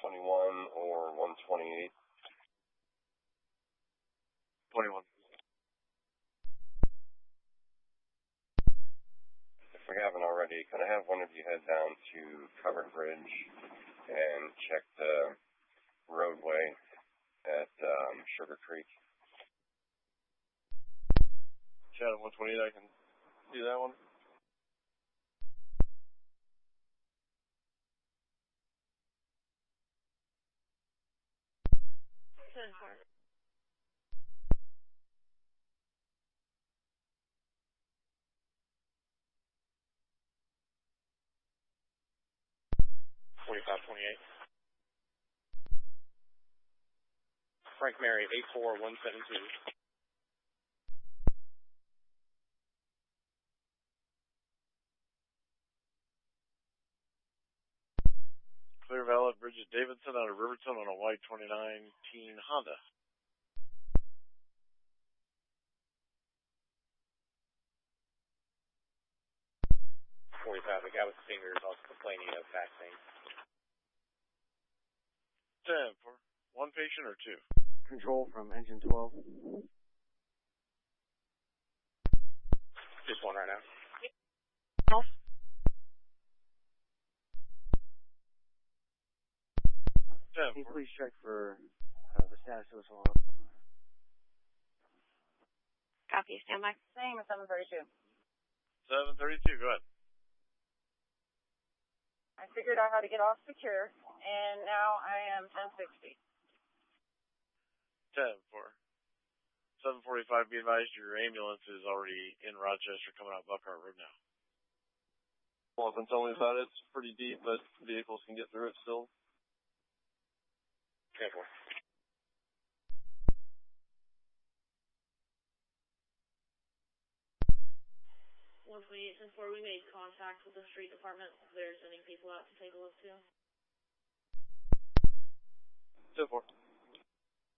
121 or 128? 21. If we haven't already, can I have one of you head down to Covered Bridge and check the roadway at Sugar Creek? Chad, 128, I can do that one. Sure. 4528. Frank Mary, 84172. Clear Valley, Bridget Davidson out of Riverton on a white 2019 Honda. The guy with the finger is also complaining of back pain. 10 for one patient or two? Control from engine 12. Just one right now. Can you please check for the status of this alarm? Copy. Stand by. Same at 732. 732, go ahead. I figured out how to get off secure, and now I am 1060. 10 for 745, be advised your ambulance is already in Rochester coming out Buckhart Road now. Well, then tell me about it. It's pretty deep, but vehicles can get through it still. 10-4. Since we made contact with the street department, they're sending people out to take a look too. 10-4.